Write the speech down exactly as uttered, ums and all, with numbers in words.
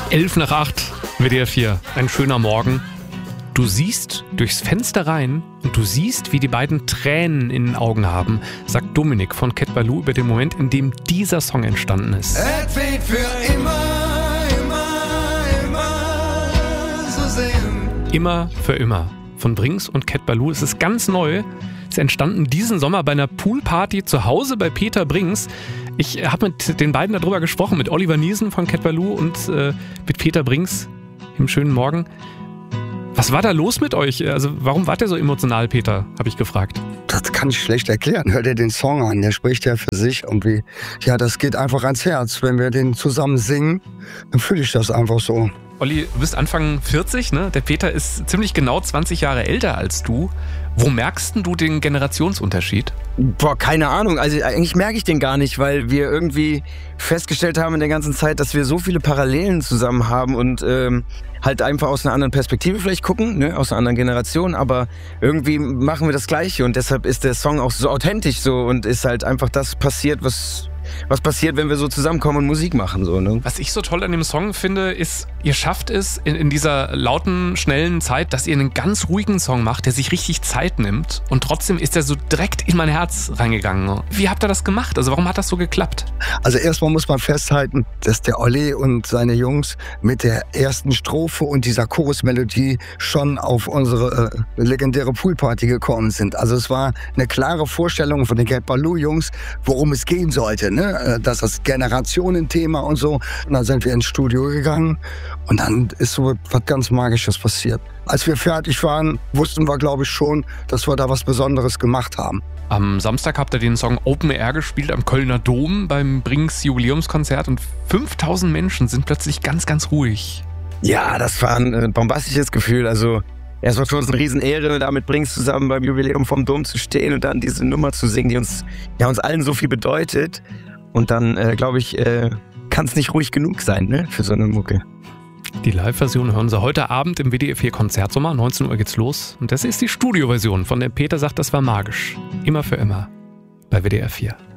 elf nach acht, W D R vier. Ein schöner Morgen. Du siehst durchs Fenster rein und du siehst, wie die beiden Tränen in den Augen haben, sagt Dominik von Cat Ballou über den Moment, in dem dieser Song entstanden ist. Es wird für immer, immer, immer so sein. Immer für immer. Von Brings und Cat Ballou. Es ist ganz neu. Es ist entstanden diesen Sommer bei einer Poolparty zu Hause bei Peter Brings. Ich habe mit den beiden darüber gesprochen, mit Oliver Niesen von Cat Ballou und äh, mit Peter Brings im schönen Morgen. Was war da los mit euch? Also warum wart ihr so emotional, Peter? Habe ich gefragt. Das kann ich schlecht erklären. Hör dir den Song an, der spricht ja für sich. Irgendwie, ja, das geht einfach ans Herz. Wenn wir den zusammen singen, dann fühle ich das einfach so. Olli, du bist Anfang vierzig, ne? Der Peter ist ziemlich genau zwanzig Jahre älter als du. Wo merkst du den Generationsunterschied? Boah, keine Ahnung. Also eigentlich merke ich den gar nicht, weil wir irgendwie festgestellt haben in der ganzen Zeit, dass wir so viele Parallelen zusammen haben und ähm, halt einfach aus einer anderen Perspektive vielleicht gucken, ne? Aus einer anderen Generation, aber irgendwie machen wir das Gleiche und deshalb ist der Song auch so authentisch so und ist halt einfach das passiert, was... was passiert, wenn wir so zusammenkommen und Musik machen. So, ne? Was ich so toll an dem Song finde, ist, ihr schafft es in, in dieser lauten, schnellen Zeit, dass ihr einen ganz ruhigen Song macht, der sich richtig Zeit nimmt und trotzdem ist er so direkt in mein Herz reingegangen. Wie habt ihr das gemacht? Also warum hat das so geklappt? Also erstmal muss man festhalten, dass der Olli und seine Jungs mit der ersten Strophe und dieser Chorusmelodie schon auf unsere äh, legendäre Poolparty gekommen sind. Also es war eine klare Vorstellung von den Cat Ballou Jungs, worum es gehen sollte. Ne? Das ist Generationenthema und so. Und dann sind wir ins Studio gegangen und dann ist so was ganz Magisches passiert. Als wir fertig waren, wussten wir, glaube ich, schon, dass wir da was Besonderes gemacht haben. Am Samstag habt ihr den Song Open Air gespielt am Kölner Dom beim Brings Jubiläumskonzert und fünftausend Menschen sind plötzlich ganz, ganz ruhig. Ja, das war ein äh, bombastisches Gefühl. Also es war für uns eine Riesenehre, da mit Brings zusammen beim Jubiläum vom Dom zu stehen und dann diese Nummer zu singen, die uns, ja, uns allen so viel bedeutet. Und dann, äh, glaube ich, äh, kann es nicht ruhig genug sein, ne, für so eine Mucke. Die Live-Version hören Sie heute Abend im W D R vier Konzertsommer. neunzehn Uhr geht's los. Und das ist die Studioversion, von der Peter sagt, das war magisch. Immer für immer bei W D R vier.